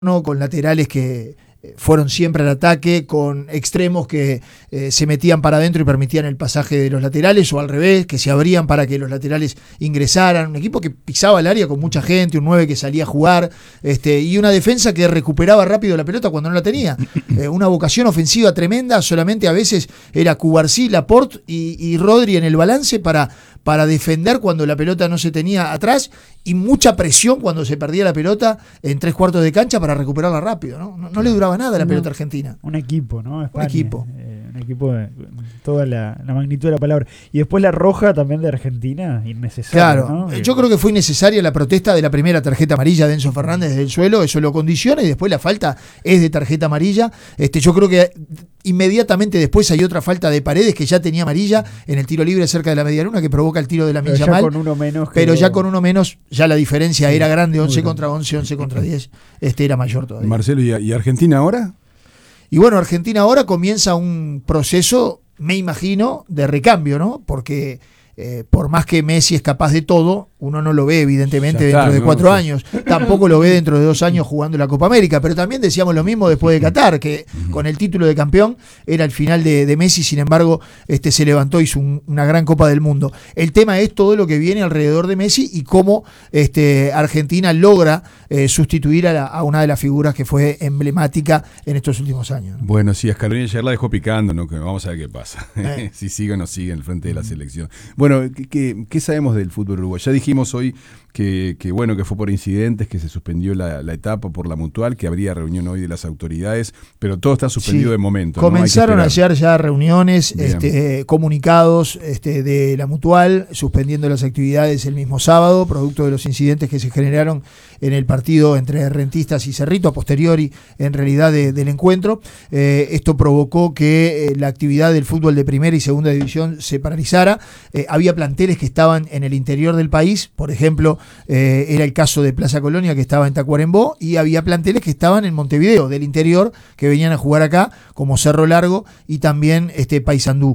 ¿no? Con laterales que fueron siempre al ataque, con extremos que se metían para adentro y permitían el pasaje de los laterales, o al revés, que se abrían para que los laterales ingresaran. Un equipo que pisaba el área con mucha gente, un 9 que salía a jugar, y una defensa que recuperaba rápido la pelota cuando no la tenía. Una vocación ofensiva tremenda, solamente a veces era Cubarsí, Laporte y Rodri en el balance para defender cuando la pelota no se tenía atrás, y mucha presión cuando se perdía la pelota en 3/4 de cancha para recuperarla rápido, ¿no? No le duraba nada la pelota argentina. Un equipo, ¿no? España, un equipo. Un equipo de toda la magnitud de la palabra. Y después la roja también de Argentina, innecesaria. Claro, ¿no? Yo creo que fue innecesaria la protesta de la primera tarjeta amarilla de Enzo Fernández desde el suelo, eso lo condiciona, y después la falta es de tarjeta amarilla. Yo creo que inmediatamente después hay otra falta de Paredes que ya tenía amarilla en el tiro libre cerca de la medialuna, que provoca el tiro de la Yamal. Pero ya con uno menos, ya la diferencia era grande, 11 contra 11, 11 contra 10, era mayor todavía. Marcelo, ¿y Argentina ahora? Y bueno, Argentina ahora comienza un proceso, me imagino, de recambio, ¿no? Porque por más que Messi es capaz de todo, uno no lo ve evidentemente dentro de 4 años, tampoco lo ve dentro de 2 años jugando la Copa América, pero también decíamos lo mismo después de Qatar, que con el título de campeón era el final de Messi, sin embargo se levantó, hizo una gran Copa del Mundo. El tema es todo lo que viene alrededor de Messi y cómo Argentina logra sustituir a una de las figuras que fue emblemática en estos últimos años, ¿no? Bueno, sí, Scaloni ayer la dejó picando, ¿no? Que vamos a ver qué pasa, si sigue o no sigue en el frente de la selección. Bueno, ¿qué sabemos del fútbol uruguayo? Ya dijimos hoy que fue por incidentes, que se suspendió la etapa por la Mutual, que habría reunión hoy de las autoridades, pero todo está suspendido de momento. Comenzaron ayer ya reuniones, comunicados de la Mutual, suspendiendo las actividades el mismo sábado, producto de los incidentes que se generaron en el partido entre Rentistas y Cerrito, a posteriori en realidad del encuentro. Esto provocó que la actividad del fútbol de primera y segunda división se paralizara. Había planteles que estaban en el interior del país, por ejemplo, era el caso de Plaza Colonia, que estaba en Tacuarembó, y había planteles que estaban en Montevideo, del interior, que venían a jugar acá, como Cerro Largo y también Paysandú.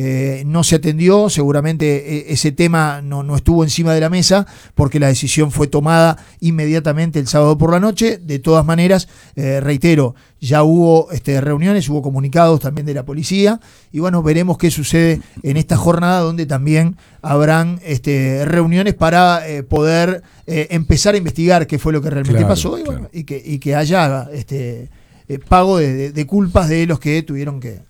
No se atendió, seguramente ese tema no estuvo encima de la mesa, porque la decisión fue tomada inmediatamente el sábado por la noche. De todas maneras, reitero, ya hubo reuniones, hubo comunicados también de la policía, y bueno, veremos qué sucede en esta jornada, donde también habrán reuniones para poder empezar a investigar qué fue lo que realmente pasó, y, bueno, y que haya pago de culpas de los que tuvieron que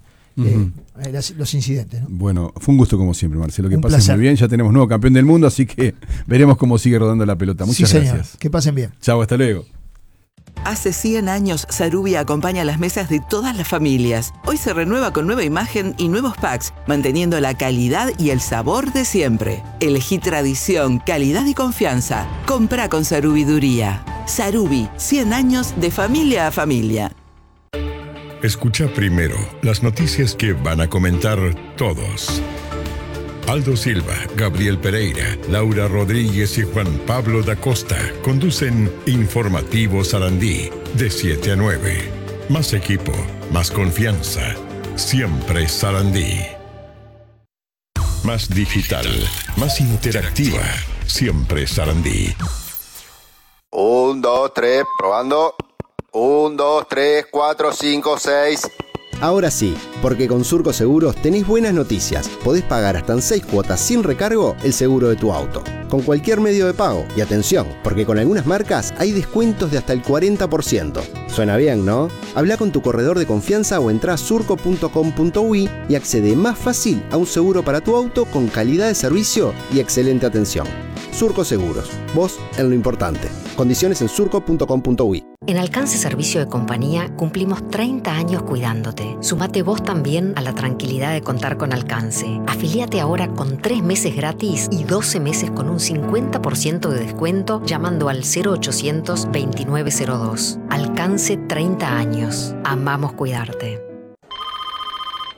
los incidentes, ¿no? Bueno, fue un gusto como siempre, Marcelo, que pasen placer. muy bien. Ya tenemos nuevo campeón del mundo, así que veremos cómo sigue rodando la pelota. Muchas gracias. Señor. Que pasen bien. Chau, hasta luego. Hace 100 años, Sarubia acompaña las mesas de todas las familias. Hoy se renueva con nueva imagen y nuevos packs, manteniendo la calidad y el sabor de siempre. Elegí tradición, calidad y confianza. Comprá con Sarubiduría. Sarubi, 100 años de familia a familia. Escucha primero las noticias que van a comentar todos. Aldo Silva, Gabriel Pereira, Laura Rodríguez y Juan Pablo da Costa conducen Informativo Sarandí de 7 a 9. Más equipo, más confianza. Siempre Sarandí. Más digital, más interactiva. Siempre Sarandí. 1, 2, 3, probando. 1, 2, 3, 4, 5, 6. Ahora sí, porque con Surco Seguros tenés buenas noticias. Podés pagar hasta en 6 cuotas sin recargo el seguro de tu auto, con cualquier medio de pago. Y atención, porque con algunas marcas hay descuentos de hasta el 40%. Suena bien, ¿no? Habla con tu corredor de confianza o entrá a surco.com.uy y accede más fácil a un seguro para tu auto con calidad de servicio y excelente atención. Surco Seguros, vos en lo importante. Condiciones en surco.com.uy. En Alcance Servicio de Compañía cumplimos 30 años cuidándote. Sumate vos también a la tranquilidad de contar con Alcance. Afilíate ahora con 3 meses gratis y 12 meses con un 50% de descuento llamando al 0800 2902. Alcance 30 años. Amamos cuidarte.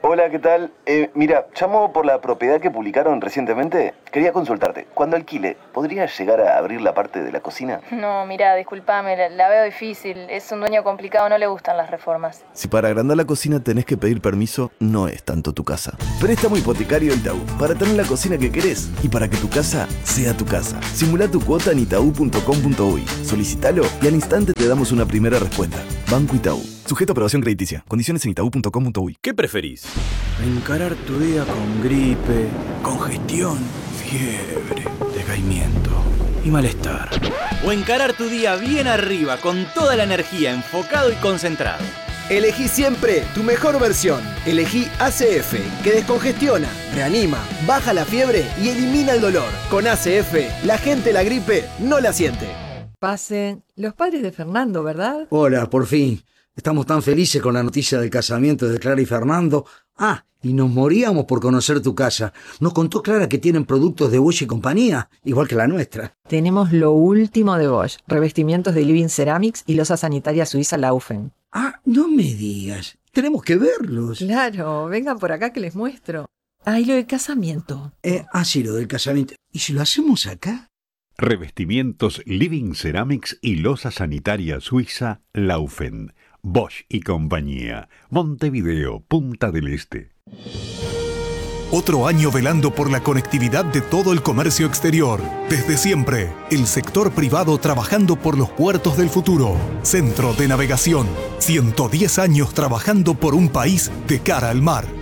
Hola, ¿qué tal? Mira, llamo por la propiedad que publicaron recientemente. Quería consultarte. Cuando alquile, ¿podría llegar a abrir la parte de la cocina? No, mira, discúlpame, la veo difícil. Es un dueño complicado, no le gustan las reformas. Si para agrandar la cocina tenés que pedir permiso, no es tanto tu casa. Préstamo hipotecario Itaú, para tener la cocina que querés y para que tu casa sea tu casa. Simulá tu cuota en itaú.com.uy. Solicítalo y al instante te damos una primera respuesta. Banco Itaú. Sujeto a aprobación crediticia. Condiciones en itaú.com.uy. ¿Qué preferís? Encarar tu día con gripe, congestión, fiebre, decaimiento y malestar. O encarar tu día bien arriba, con toda la energía, enfocado y concentrado. Elegí siempre tu mejor versión. Elegí ACF, que descongestiona, reanima, baja la fiebre y elimina el dolor. Con ACF, la gente la gripe no la siente. Pasen. Los padres de Fernando, ¿verdad? Hola, por fin. Estamos tan felices con la noticia del casamiento de Clara y Fernando. Ah, y nos moríamos por conocer tu casa. Nos contó Clara que tienen productos de Bosch y compañía, igual que la nuestra. Tenemos lo último de Bosch, revestimientos de Living Ceramics y losa sanitaria suiza Laufen. Ah, no me digas. Tenemos que verlos. Claro, vengan por acá que les muestro. Ah, y lo del casamiento. Sí, lo del casamiento. ¿Y si lo hacemos acá? Revestimientos Living Ceramics y losa sanitaria suiza Laufen. Bosch y compañía. Montevideo, Punta del Este. Otro año velando por la conectividad de todo el comercio exterior. Desde siempre, el sector privado trabajando por los puertos del futuro. Centro de Navegación. 110 años trabajando por un país de cara al mar.